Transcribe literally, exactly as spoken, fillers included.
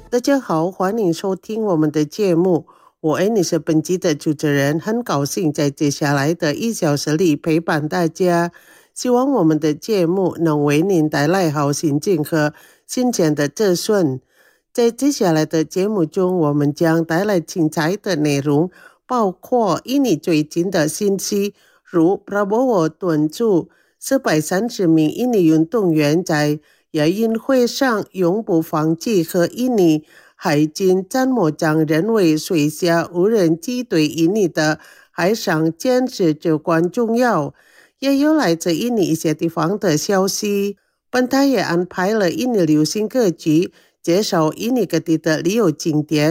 大家好，欢迎收听我们的节目。我 Annie 是本集的主持人，很高兴在接下来的一小时里陪伴大家。希望我们的节目能为您带来好心情和新鲜的资讯。在接下来的节目中，我们将带来精彩的内容，包括印尼最近的信息，如 Prabowo 敦促四百三十名印尼运动员在亚运会上永不放弃和印尼海军参谋长认为水下无人机对印尼的海上监视至关重要。也有来自印尼一些地方的消息。本台也安排了印尼流行歌曲，介绍印尼各地的旅游景点，